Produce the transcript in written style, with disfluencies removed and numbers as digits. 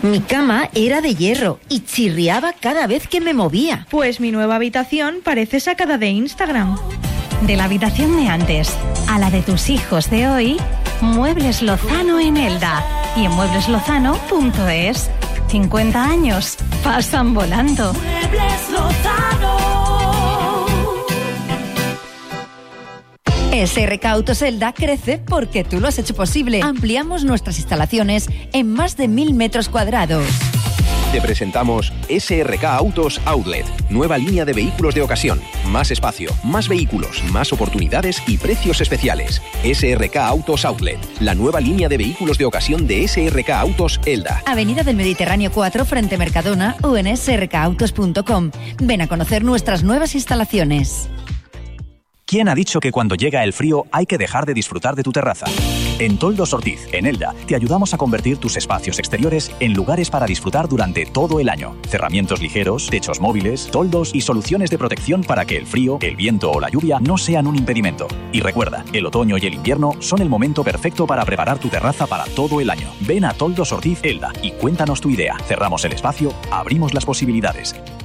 Mi cama era de hierro y chirriaba cada vez que me movía. Pues mi nueva habitación parece sacada de Instagram. De la habitación de antes a la de tus hijos de hoy, Muebles Lozano en Elda y en muebleslozano.es. 50 años pasan volando. Muebles Lozano. SRK Autos Elda crece porque tú lo has hecho posible. Ampliamos nuestras instalaciones en más de 1.000 metros cuadrados. Te presentamos SRK Autos Outlet, nueva línea de vehículos de ocasión. Más espacio, más vehículos, más oportunidades y precios especiales. SRK Autos Outlet, la nueva línea de vehículos de ocasión de SRK Autos Elda. Avenida del Mediterráneo 4 frente Mercadona o en srkautos.com. Ven a conocer nuestras nuevas instalaciones. ¿Quién ha dicho que cuando llega el frío hay que dejar de disfrutar de tu terraza? En Toldos Ortiz, en Elda, te ayudamos a convertir tus espacios exteriores en lugares para disfrutar durante todo el año. Cerramientos ligeros, techos móviles, toldos y soluciones de protección para que el frío, el viento o la lluvia no sean un impedimento. Y recuerda, el otoño y el invierno son el momento perfecto para preparar tu terraza para todo el año. Ven a Toldos Ortiz, Elda y cuéntanos tu idea. Cerramos el espacio, abrimos las posibilidades.